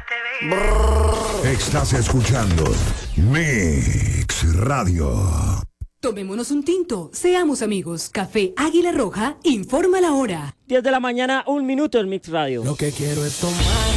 Estás escuchando Mix Radio. Tomémonos un tinto, seamos amigos. Café Águila Roja informa la hora. 10 de la mañana, 1 minuto en Mix Radio. Lo que quiero es tomar